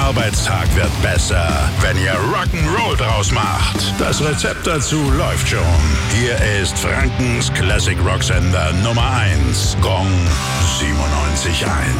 Arbeitstag wird besser, wenn ihr Rock'n'Roll draus macht. Das Rezept dazu läuft schon. Hier ist Frankens Classic Rock Sender Nummer 1, Gong 97.1.